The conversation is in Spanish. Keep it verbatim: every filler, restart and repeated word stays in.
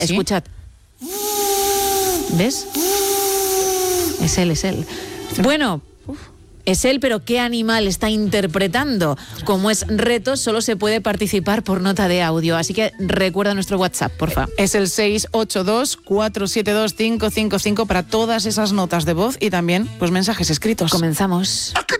¿Sí? Escuchad. ¿Ves? Es él, es él. Bueno, es él, pero ¿qué animal está interpretando? Como es reto, solo se puede participar por nota de audio. Así que recuerda nuestro WhatsApp, porfa. Es el seis ocho dos, cuatro siete dos, cinco cinco cinco para todas esas notas de voz y también pues mensajes escritos. Comenzamos.